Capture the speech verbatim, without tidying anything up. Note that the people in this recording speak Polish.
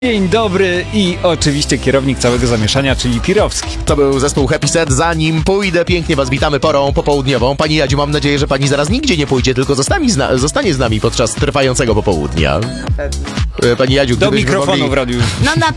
Dzień dobry i oczywiście kierownik całego zamieszania, czyli Pirowski. To był zespół Happy Set. Zanim pójdę, pięknie was witamy porą popołudniową. Pani Jadziu, mam nadzieję, że pani zaraz nigdzie nie pójdzie, tylko zostanie z, na- zostanie z nami podczas trwającego popołudnia. Pewnie. E, Pani Jadziu, Do gdybyśmy mikrofonu mogli... w radiu. No na